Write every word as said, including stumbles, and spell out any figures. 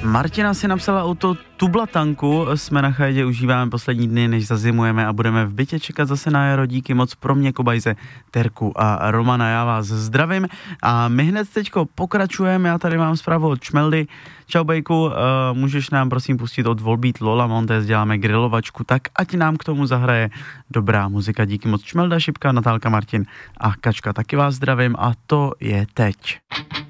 Martina si napsala auto Tublatanku, jsme na chajdě, užíváme poslední dny, než zazimujeme a budeme v bytě čekat zase na jaro, díky moc pro mě, Kobajze, Terku a Romana, já vás zdravím a my hned teďko pokračujeme, já tady mám zprávu od Čmeldy. Čau Bejku, uh, můžeš nám prosím pustit od Volbeat Lola Montez, děláme grilovačku, tak ať nám k tomu zahraje dobrá muzika, díky moc. Čmelda, Šipka, Natálka, Martin a Kačka, taky vás zdravím a to je teď.